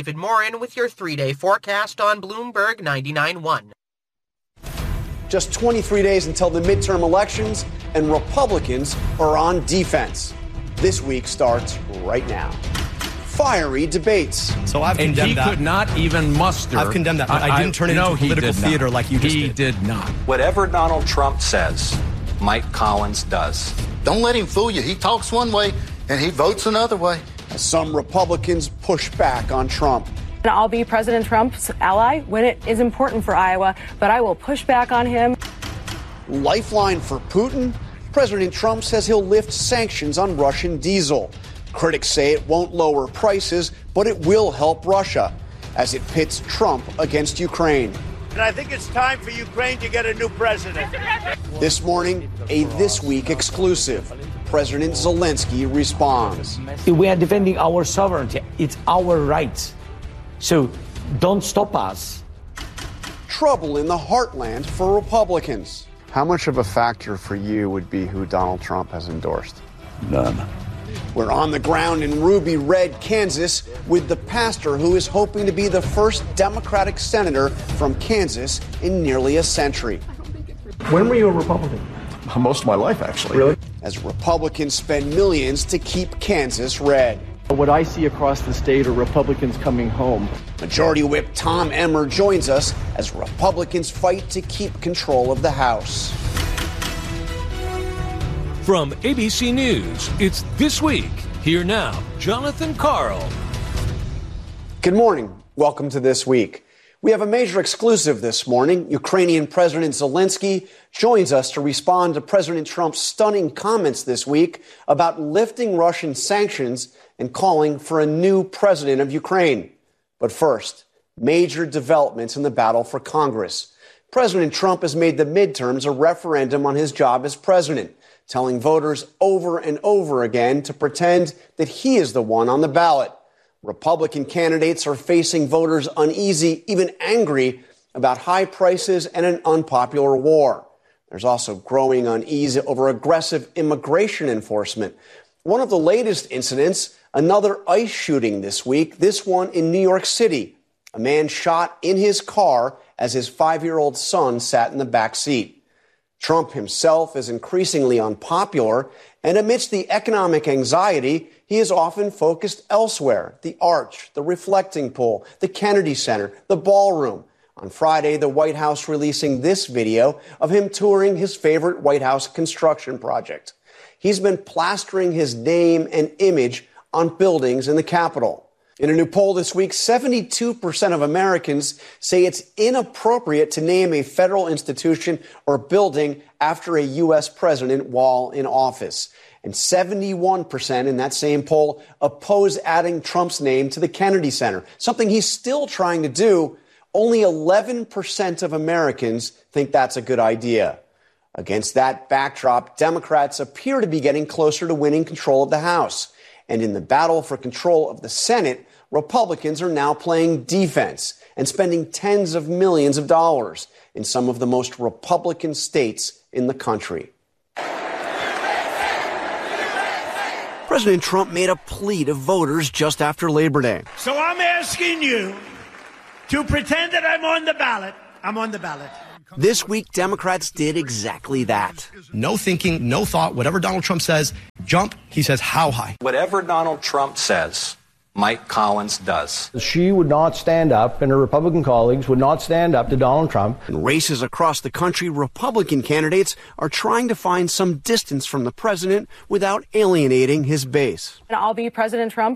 David Morin with your 3-day forecast on Bloomberg 99.1. Just 23 days until the midterm elections, and Republicans are on defense. This week starts right now. Fiery debates. So I've condemned that. He could not even muster. I've condemned that. I didn't turn it into political theater like you just did. He did not. Whatever Donald Trump says, Mike Collins does. Don't let him fool you. He talks one way and he votes another way. As some Republicans push back on Trump. I'll be President Trump's ally when it is important for Iowa, but I will push back on him. Lifeline for Putin? President Trump says he'll lift sanctions on Russian diesel. Critics say it won't lower prices, but it will help Russia as it pits Trump against Ukraine. And I think it's time for Ukraine to get a new president. This morning, a This Week exclusive. President Zelensky responds. We are defending our sovereignty. It's our rights. So don't stop us. Trouble in the heartland for Republicans. How much of a factor for you would be who Donald Trump has endorsed? None. We're on the ground in Ruby Red, Kansas, with the pastor who is hoping to be the first Democratic senator from Kansas in nearly a century. When were you a Republican? Most of my life, actually. Really? As Republicans spend millions to keep Kansas red. What I see across the state are Republicans coming home. Majority Whip Tom Emmer joins us as Republicans fight to keep control of the House. From ABC News, it's This Week. Here now, Jonathan Karl. Good morning. Welcome to This Week. We have a major exclusive this morning. Ukrainian President Zelensky joins us to respond to President Trump's stunning comments this week about lifting Russian sanctions and calling for a new president of Ukraine. But first, major developments in the battle for Congress. President Trump has made the midterms a referendum on his job as president, telling voters over and over again to pretend that he is the one on the ballot. Republican candidates are facing voters uneasy, even angry, about high prices and an unpopular war. There's also growing unease over aggressive immigration enforcement. One of the latest incidents, another ICE shooting this week, this one in New York City. A man shot in his car as his 5-year-old son sat in the back seat. Trump himself is increasingly unpopular, and amidst the economic anxiety, he is often focused elsewhere. The Arch, the Reflecting Pool, the Kennedy Center, the Ballroom. On Friday, the White House releasing this video of him touring his favorite White House construction project. He's been plastering his name and image on buildings in the Capitol. In a new poll this week, 72% of Americans say it's inappropriate to name a federal institution or building after a U.S. president while in office. And 71% in that same poll oppose adding Trump's name to the Kennedy Center, something he's still trying to do. Only 11% of Americans think that's a good idea. Against that backdrop, Democrats appear to be getting closer to winning control of the House. And in the battle for control of the Senate, Republicans are now playing defense and spending tens of millions of dollars in some of the most Republican states in the country. President Trump made a plea to voters just after Labor Day. So I'm asking you to pretend that I'm on the ballot. I'm on the ballot. This week, Democrats did exactly that. No thinking, no thought. Whatever Donald Trump says, jump. He says, how high? Whatever Donald Trump says, Mike Collins does. She would not stand up, and her Republican colleagues would not stand up to Donald Trump. In races across the country, Republican candidates are trying to find some distance from the president without alienating his base. I'll be President Trump